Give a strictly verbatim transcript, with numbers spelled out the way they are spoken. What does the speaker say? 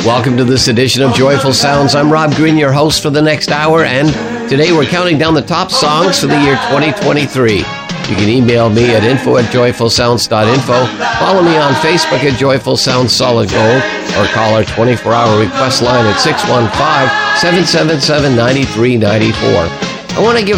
Welcome to this edition of Joyful Sounds. I'm Rob Green, your host for the next hour, and today we're counting down the top songs for the year twenty twenty-three. You can email me at info at joyful sounds dot info, follow me on Facebook at Joyful Sounds Solid Gold, or call our twenty-four hour request line at six one five, seven seven seven, nine three nine four. I want to give